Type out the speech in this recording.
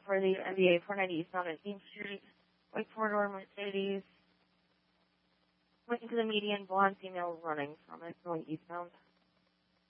for the NBA 490 eastbound at Dean Street, white four-door Mercedes. Went into the median, blonde female running from it, going eastbound.